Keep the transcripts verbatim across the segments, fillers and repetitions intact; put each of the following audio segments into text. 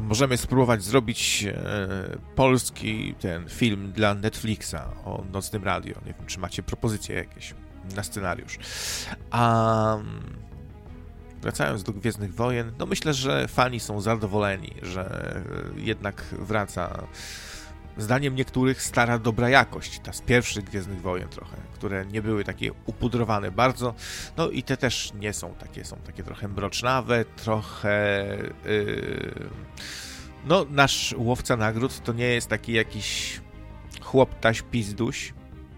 możemy spróbować zrobić e, polski ten film dla Netflixa o Nocnym Radio. Nie wiem, czy macie propozycje jakieś na scenariusz. A wracając do Gwiezdnych Wojen, no myślę, że fani są zadowoleni, że jednak wraca, zdaniem niektórych, stara, dobra jakość, ta z pierwszych Gwiezdnych Wojen trochę, które nie były takie upudrowane bardzo, no i te też nie są takie, są takie trochę mrocznawe, trochę... Yy... No, nasz łowca nagród to nie jest taki jakiś chłoptaś pizduś,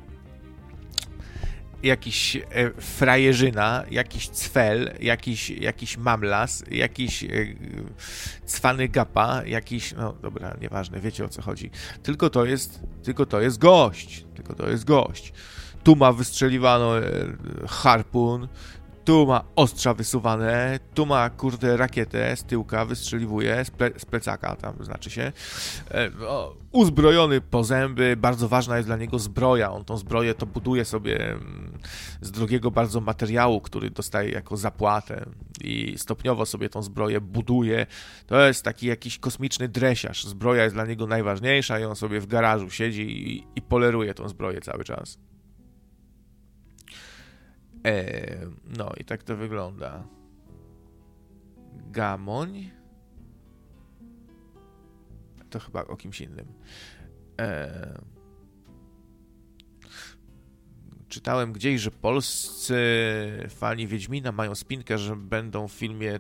jakiś e, frajerzyna, jakiś cfel, jakiś, jakiś mamlas, jakiś e, cwany gapa, jakiś, no dobra, nieważne, wiecie o co chodzi. Tylko to jest, tylko to jest gość, tylko to jest gość. Tu ma wystrzeliwano e, harpun, tu ma ostrza wysuwane, tu ma, kurde, rakietę z tyłka, wystrzeliwuje z, ple, z plecaka, tam znaczy się, e, o, uzbrojony po zęby, bardzo ważna jest dla niego zbroja, on tą zbroję to buduje sobie mm, z drogiego bardzo materiału, który dostaje jako zapłatę i stopniowo sobie tą zbroję buduje, to jest taki jakiś kosmiczny dresiarz, zbroja jest dla niego najważniejsza i on sobie w garażu siedzi i, i poleruje tą zbroję cały czas. E, no i tak to wygląda. Gamoń? To chyba o kimś innym. E, czytałem gdzieś, że polscy fani Wiedźmina mają spinkę, że będą w filmie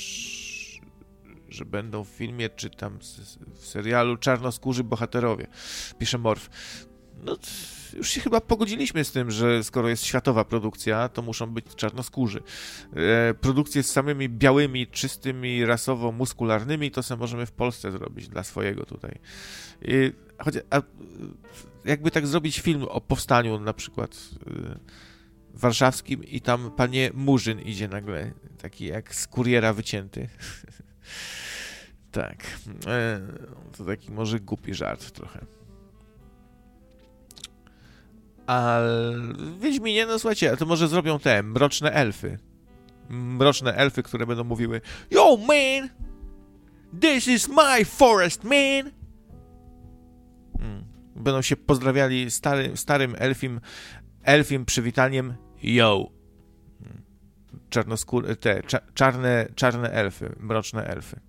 że będą w filmie czy tam w serialu czarnoskórzy bohaterowie. Pisze Morf. No już się chyba pogodziliśmy z tym, że skoro jest światowa produkcja, to muszą być czarnoskórzy. E, produkcje z samymi białymi, czystymi, rasowo muskularnymi, to sobie możemy w Polsce zrobić dla swojego tutaj. I, choć, a, jakby tak zrobić film o powstaniu na przykład y, warszawskim i tam panie Murzyn idzie nagle, taki jak z Kuriera wycięty. Tak. E, to taki może głupi żart trochę. A w Wiedźminie, no słuchajcie, to może zrobią te mroczne elfy. Mroczne elfy, które będą mówiły: Yo, man! This is my forest, man! Hmm. Będą się pozdrawiali stary, starym elfim, elfim przywitaniem yo. Czarnoskóre, te cza, czarne, czarne elfy, mroczne elfy.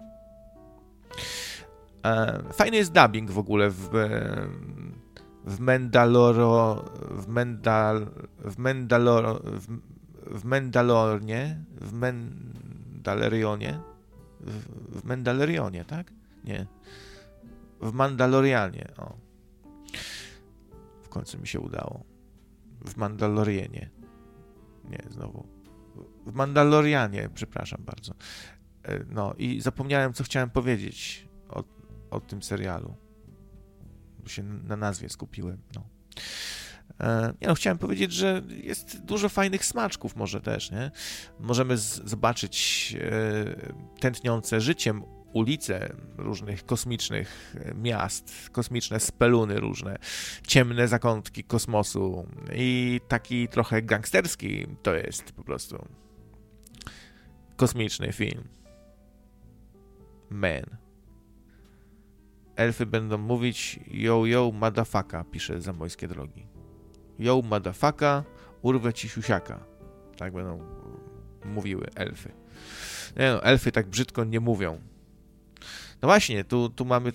E, fajny jest dubbing w ogóle w... w Mandaloro, w Mendal, w Mandaloro, w, w Mandalornie, w Mandalorionie, w, w Mandalorionie, tak? Nie. W Mandalorianie, o. W końcu mi się udało. W Mandalorienie. Nie, znowu. W Mandalorianie, przepraszam bardzo. No i zapomniałem, co chciałem powiedzieć o, o tym serialu. Się na nazwie skupiłem. No. E, nie no, chciałem powiedzieć, że jest dużo fajnych smaczków może też, nie? Możemy z- zobaczyć e, tętniące życiem ulice różnych kosmicznych miast, kosmiczne speluny różne, ciemne zakątki kosmosu i taki trochę gangsterski to jest po prostu kosmiczny film. Man. Elfy będą mówić yo, yo, madafaka, pisze Zamojskie Drogi. Yo, madafaka, urwę ci siusiaka. Tak będą mówiły elfy. Nie no, elfy tak brzydko nie mówią. No właśnie, tu, tu mamy